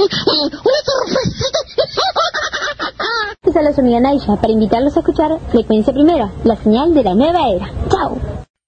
una cervecita. Esta es la amiga Naisha para invitarlos a escuchar Frecuencia Primera, la señal de la nueva era. ¡Chao!